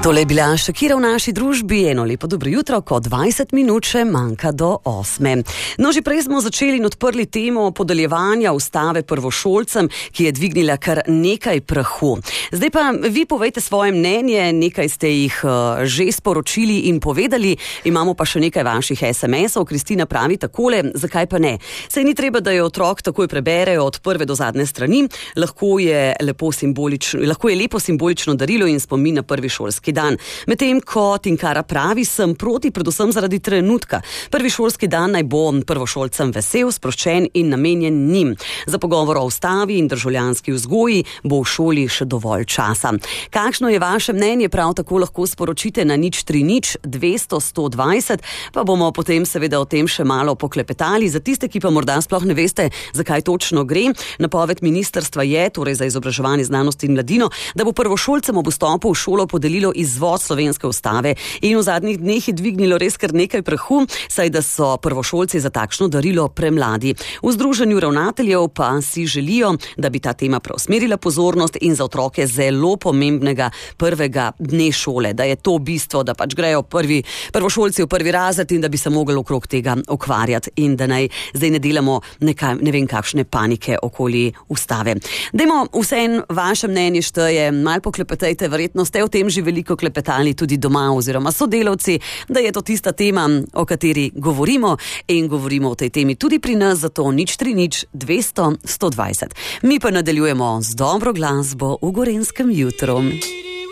Tole je bila Shakira v naši družbi, eno lepo dobro jutro, ko 20 minut še manjka do 8. No, že prej smo začeli in odprli temo podeljevanja ustave prvošolcem, ki je dvignila kar nekaj prahu. Zdaj pa vi povejte svoje mnenje, nekaj ste jih že sporočili in povedali, imamo pa še nekaj vaših SMS-ov. Kristina pravi takole, zakaj pa ne? Saj ni treba, da jo otrok takoj preberejo od prve do zadnje strani, lahko je lepo simbolično darilo in spomin na prvi šolski dan. Medtem ko Tinkara pravi, sem proti predvsem zaradi trenutka. Prvi šolski dan naj bo prvošolcem vesel, sproščen in namenjen njim. Za pogovor o ustavi in državljanski vzgoji bo v šoli še dovolj časa. Kakšno je vaše mnenje, prav tako lahko sporočite na 030 200 120, pa bomo potem seveda o tem še malo poklepetali. Za tiste, ki pa morda sploh ne veste, zakaj točno gre, napoved ministrstva je, torej za izobraževanje, znanost in mladino, da bo prvošolcem ob vstopu v šolo podelilo izvod slovenske ustave in v zadnjih dneh je dvignilo res kar nekaj prahu, saj da so prvošolci za takšno darilo premladi. V Združenju ravnateljev pa si želijo, da bi ta tema preusmerila pozornost in za otroke zelo pomembnega prvega dne šole, da je to bistvo, da pač grejo prvošolci v prvi razred in da bi se mogli okrog tega ukvarjati in da naj zdaj ne delamo ne vem kakšne panike okoli ustave. Dajmo vseeno vaše mnenje šteje, malo poklepetajte, verjetno ste o tem že veliko klepetali tudi doma oziroma sodelavci, da je to tista tema, o kateri govorimo in govorimo o tej temi tudi pri nas, zato 030 200 120. Mi pa nadaljujemo z dobro glasbo v Gorenjskem jutru.